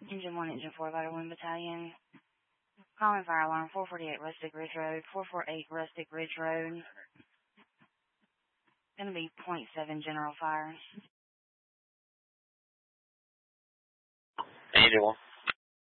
Engine 1, Engine 4, Vital 1 Battalion. Calling fire alarm 448 Rustic Ridge Road, 448 Rustic Ridge Road. Gonna be .7 general fire. Angel 1.